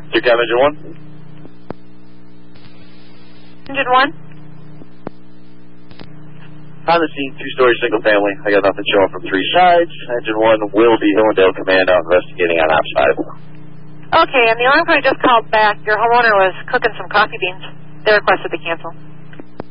2 cab engine 1. Engine 1? On the scene, 2-story single family. I got nothing showing from 3 sides. Engine 1 will be Hillendale Command out investigating on ops 5. Okay, and the alarm company just called back. Your homeowner was cooking some coffee beans. They requested to cancel.